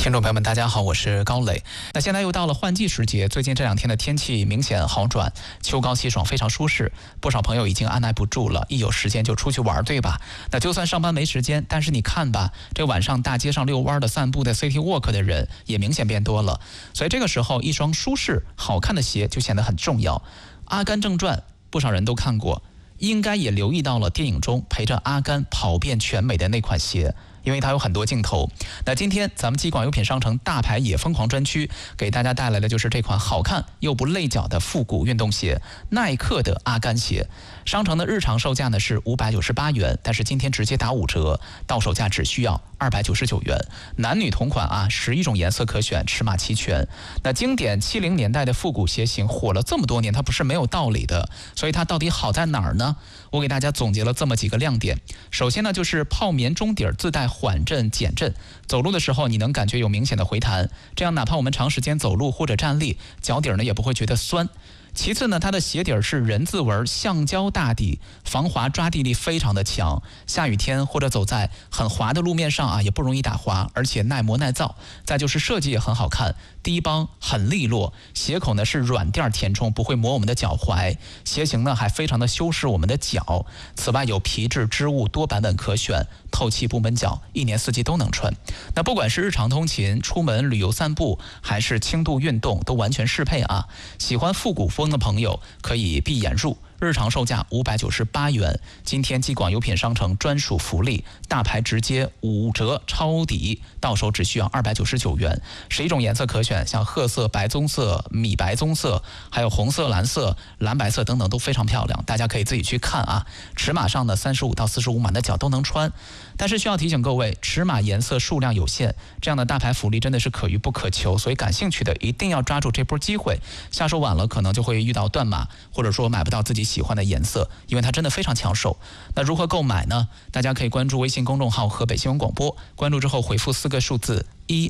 听众朋友们，大家好，我是高磊。那现在又到了换季时节，最近这2天的天气明显好转，秋高气爽，非常舒适。不少朋友已经按耐不住了，一有时间就出去玩，对吧？那就算上班没时间，但是你看吧，这晚上大街上遛弯的、散步的、City Walk 的人也明显变多了。所以这个时候，一双舒适、好看的鞋就显得很重要。《阿甘正传》不少人都看过，应该也留意到了电影中陪着阿甘跑遍全美的那款鞋。因为它有很多镜头。那今天咱们基广优品商城大牌也疯狂专区给大家带来的就是这款好看又不累脚的复古运动鞋，耐克的阿甘鞋。商城的日常售价呢是598元，但是今天直接打5折，到手价只需要299元。男女同款啊，11种颜色可选，尺码齐全。那经典70年代的复古鞋型火了这么多年，它不是没有道理的。所以它到底好在哪儿呢？我给大家总结了这么几个亮点。首先呢，就是泡棉中底自带缓震减震，走路的时候你能感觉有明显的回弹，这样哪怕我们长时间走路或者站立，脚底呢也不会觉得酸。其次呢，它的鞋底是人字纹橡胶大底，防滑抓地力非常的强，下雨天或者走在很滑的路面上啊，也不容易打滑，而且耐磨耐造。再就是设计也很好看，低帮很利落，鞋口呢是软垫填充，不会磨我们的脚踝，鞋型呢还非常的修饰我们的脚。此外有皮质织物多版本可选，透气不闷脚，1年4季都能穿。那不管是日常通勤、出门旅游散步，还是轻度运动，都完全适配啊。喜欢复古风的朋友可以闭眼入，日常售价598元。今天基广优品商城专属福利，大牌直接5折抄底，到手只需要299元。11种颜色可选，像褐色、白棕色、米白棕色，还有红色、蓝色、蓝白色等等，都非常漂亮，大家可以自己去看啊。尺码上的35到45码的脚都能穿。但是需要提醒各位，尺码颜色数量有限，这样的大牌福利真的是可遇不可求，所以感兴趣的一定要抓住这波机会，下手晚了可能就会遇到断码，或者说买不到自己喜欢的颜色，因为它真的非常抢手。那如何购买呢？大家可以关注微信公众号河北新闻广播，关注之后回复4个数字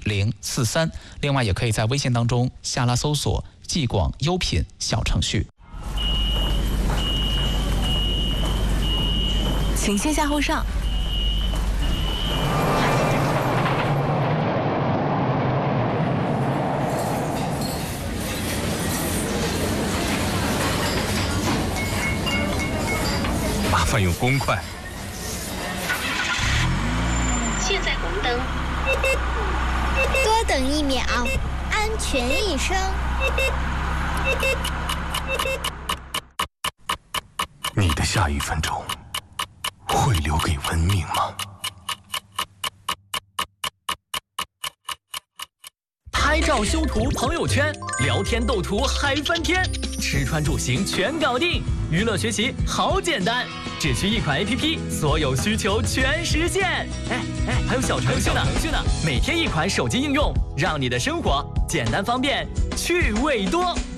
1043，另外也可以在微信当中下拉搜索基广优品小程序。 请先下后上。 麻烦用公筷。 现在红灯， 多等1秒，安全一生。 你的下1分钟会留给文明吗？ 拍照修图朋友圈，聊天斗图嗨翻天，吃穿住行全搞定，娱乐学习好简单，只需一款 APP， 所有需求全实现。还有小程序呢，每天1款手机应用，让你的生活简单方便，趣味多。